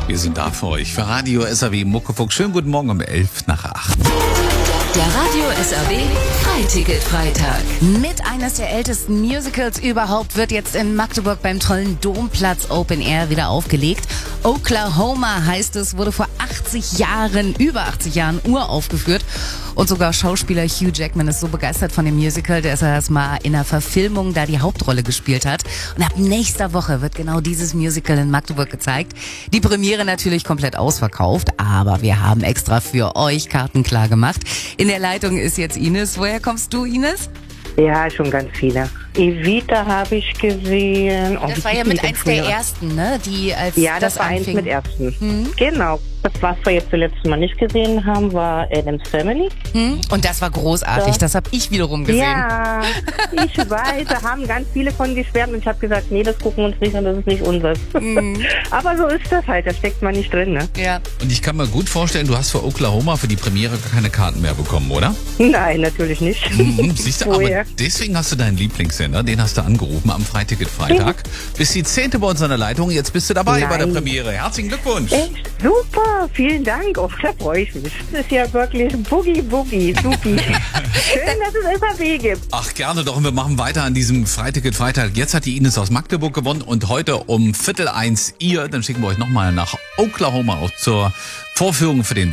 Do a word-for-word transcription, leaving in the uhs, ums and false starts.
Wir sind da für euch. Für Radio S R W Muckefuck. Schönen guten Morgen um elf nach acht. Der Radio S R W Freiticket-Freitag. Mit eines der ältesten Musicals überhaupt wird jetzt in Magdeburg beim tollen Domplatz Open Air wieder aufgelegt. Oklahoma heißt es, wurde vor achtzig Jahren, über achtzig Jahren uraufgeführt. Und sogar Schauspieler Hugh Jackman ist so begeistert von dem Musical, dass er erstmal in einer Verfilmung da die Hauptrolle gespielt hat. Und ab nächster Woche wird genau dieses Musical in Magdeburg gezeigt. Die Premiere natürlich komplett ausverkauft, aber wir haben extra für euch Karten klar gemacht. In der Leitung ist jetzt Ines. Woher kommst du, Ines? Ja, schon ganz viele. Evita habe ich gesehen. Oh, das war ja mit eins der ersten, ne? Die als ja, das, das war anfing. eins mit ersten. Hm? Genau. Das, was wir jetzt zuletzt mal nicht gesehen haben, war Addams Family. Hm? Und das war großartig. Ja. Das habe ich wiederum gesehen. Ja, ich weiß. Da haben ganz viele von geschwärmt und ich habe gesagt, nee, das gucken wir uns nicht an, das ist nicht unseres. Hm. Aber so ist das halt. Da steckt man nicht drin, ne? Ja. Und ich kann mir gut vorstellen, du hast für Oklahoma für die Premiere gar keine Karten mehr bekommen, oder? Nein, natürlich nicht. Mhm, siehst du, aber Woher? deswegen hast du deinen Lieblingssender, den hast du angerufen am Freiticket-Freitag. Bist die zehnte bei uns an der Leitung, jetzt bist du dabei Nein. bei der Premiere. Herzlichen Glückwunsch. Echt? Super, vielen Dank. Oh, da freue ich mich. Das ist ja wirklich Boogie Boogie, supi. Schön, dass es S R W gibt. Ach, gerne doch. Und wir machen weiter an diesem Freiticket-Freitag. Jetzt hat die Ines aus Magdeburg gewonnen und heute um Viertel eins ihr. Dann schicken wir euch nochmal nach Oklahoma auch zur Vorführung für den